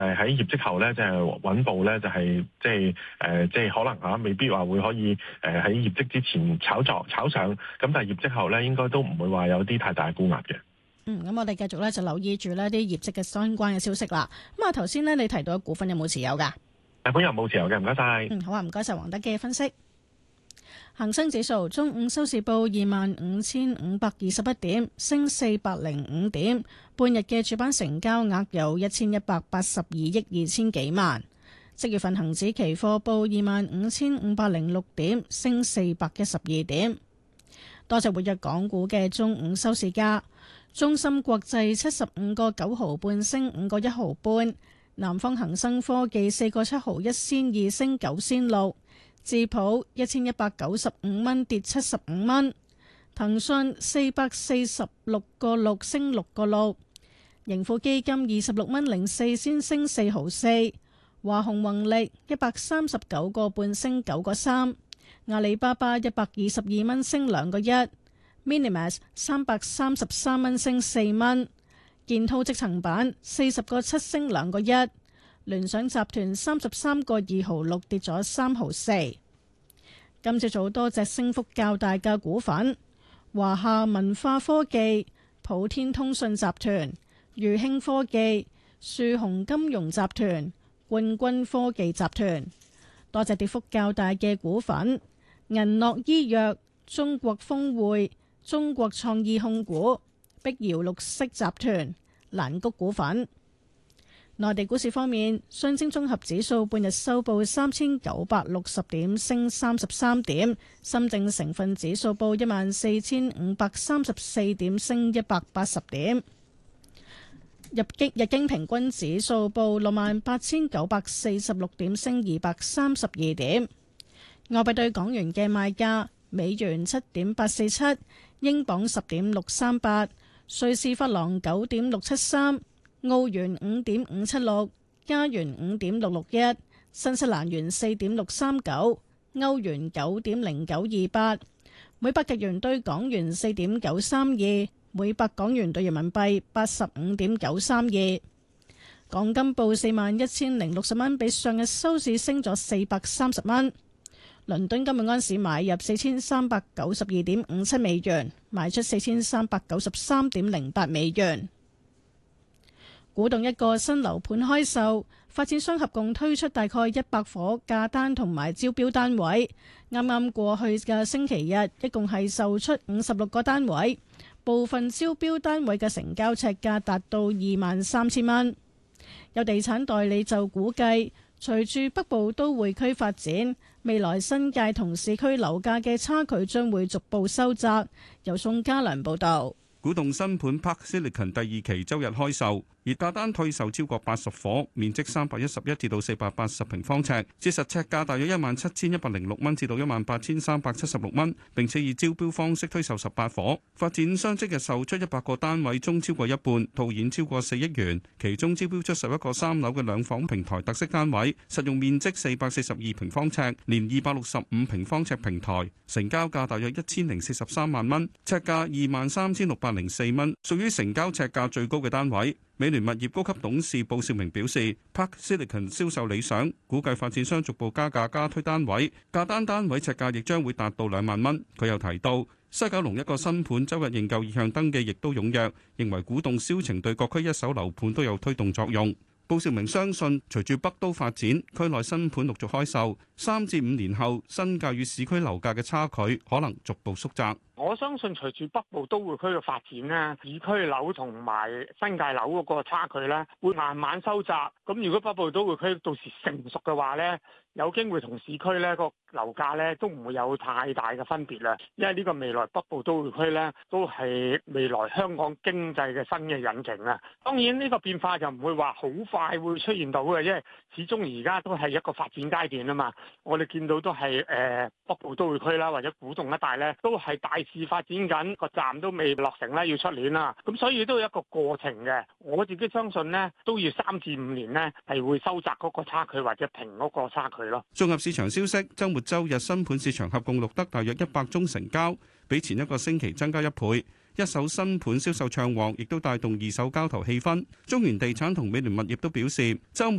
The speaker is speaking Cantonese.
喺業績後咧，即係穩步咧，就係即係可能未必話會可以喺業績之前炒上，咁但係業績後咧，應該都唔會話有啲太大沽壓嘅。 咁我哋繼續咧就留意住呢啲業績嘅相關嘅消息啦。咁啊頭先呢，你提到嘅股份有冇持有㗎？ 本人冇持有嘅，唔該晒。 好啊，唔該晒黃德基嘅分析。恒生指數中午收市報25,521點，升405點。半日嘅主板成交額有1182億2千幾萬。即月份恒指期貨報25,506點，升412點。多隻活躍港股嘅中午收市價。中芯國際75個9毫半升5個1毫半，南方恒生科技4個7毫1仙2升9仙6，智普1195蚊跌75蚊，騰訊446個6升6個6，盈富基金26蚊04先升4毫4，華虹宏力139個半升9個3，阿里巴巴122蚊升2個1。Minimax 333蚊升4蚊，建滔積層板40個7升2個1，聯想集團33個2毫6跌咗3毫4。今朝早多隻升幅較大嘅股份：華夏文化科技、普天通訊集團、裕興科技、樹鴻金融集團、冠軍科技集團。多隻跌幅較大嘅股份：銀樂醫藥、中國峰匯、中國創意控股、碧瑤綠色集團、蘭谷股份。內地股市方面，上證綜合指數半日收報3960點，升33點；深證成分指數報14534點，升180點；日經平均指數報68946點，升232點。外幣對港元嘅賣價：美元7.847，英鎊10.638，瑞士法郎9.673，澳元5.576，加元5.661，新西蘭元4.639，歐元9.0928，每百日元對港元4.932，每百港元對人民幣85.932。港金報41,060蚊，比上日收市升咗430蚊。倫敦今日安市買入4392.57美元，賣出4393.08美元。古洞一個新樓盤開售，發展商合共推出大概100伙價單同埋招標單位。啱啱過去嘅星期日，一共係售出56個單位，部分招標單位嘅成交尺價達到23,000蚊。有地產代理就估計，隨住北部都會區發展，未來新界同市區樓價嘅差距將會逐步收窄。由宋家良報導。 古洞新盤 Park Silicon 第二期周日開售，而價單退售超過80伙，面積311至到480平方尺，折實尺價大約17,106蚊至到18,376蚊，並且以招標方式推售18伙。發展商即日售出100個單位中超過一半，套現超過4億元，其中招標出11個3樓嘅兩房平台特色單位，實用面積442平方尺，連265平方尺平台，成交價大約1,043萬蚊，尺價23,604蚊，屬於成交尺價最高嘅單位。美聯物業高級董事布少明表示 ，Park Silicon 銷售理想，估計發展商逐步加價加推單位，價單位尺價亦將會達到2萬蚊。佢又提到，西九龍一個新盤周日認購意向登記亦都踴躍，認為古洞銷情對各區一手樓盤都有推動作用。布少明相信，隨住北都發展，區內新盤陸續開售，3至5年後，新界與市區樓價嘅差距可能逐步縮窄。 我相信隨住北部都會區嘅發展咧，市區樓同埋新界樓嗰個差距咧，會慢慢收窄。咁如果北部都會區到時成熟嘅話咧，有機會同市區咧個樓價咧都唔會有太大嘅分別啦。因為呢個未來北部都會區咧都係未來香港經濟嘅新嘅引擎啊。當然呢個變化就唔會話好快會出現到嘅，因為始終而家都係一個發展階段啊嘛。我哋見到都係北部都會區啦，或者古洞一帶咧，都係大致發展緊，個站都未落成啦，要出年啦。咁所以都有一個過程嘅。我自己相信呢，都要3至5年呢，係會收窄嗰個差距或者平嗰個差距咯。 綜合市場消息，週末週日新盤市場合共錄得大約100宗成交，比前一個星期增加1倍。 一手新盤銷售暢旺，亦都帶動二手交投氣氛。中原地產同美聯物業都表示，週末